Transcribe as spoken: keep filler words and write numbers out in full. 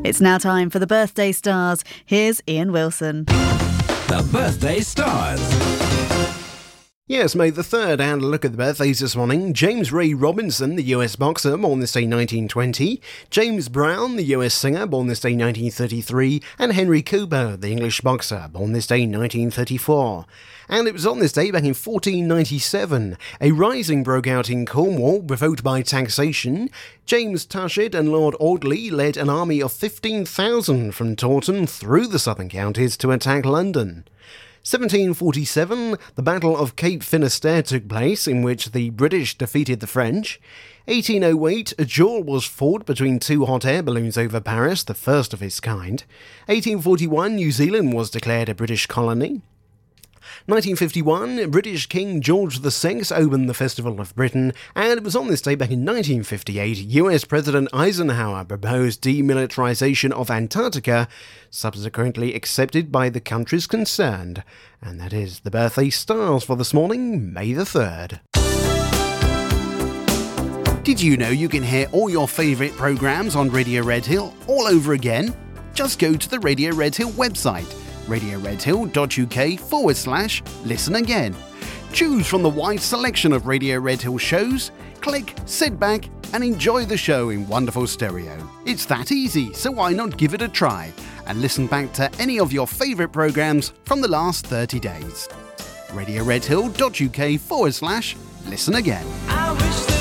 It's now time for the Birthday Stars. Here's Ian Wilson. The Birthday Stars. Yes, May the third, and a look at the birthdays this morning. James Ray Robinson, the U S boxer, born this day nineteen twenty. James Brown, the U S singer, born this day nineteen thirty-three. And Henry Cooper, the English boxer, born this day nineteen thirty-four. And it was on this day back in fourteen ninety-seven. A rising broke out in Cornwall, provoked by taxation. James Tushet and Lord Audley led an army of fifteen thousand from Taunton through the southern counties to attack London. seventeen forty-seven, the Battle of Cape Finisterre took place, in which the British defeated the French. eighteen oh eight, a duel was fought between two hot air balloons over Paris, the first of its kind. eighteen forty-one, New Zealand was declared a British colony. nineteen fifty-one, British King George the Sixth opened the Festival of Britain, and it was on this day back in nineteen fifty-eight, U S President Eisenhower proposed demilitarization of Antarctica, subsequently accepted by the countries concerned. And that is the Birthday Stars for this morning, May the third. Did you know you can hear all your favourite programmes on Radio Redhill all over again? Just go to the Radio Redhill website, radioredhill.uk forward slash listen again. Choose from the wide selection of Radio Redhill shows, click, sit back and enjoy the show in wonderful stereo. It's that easy, so why not give it a try and listen back to any of your favourite programmes from the last thirty days. radioredhill.uk forward slash listen again.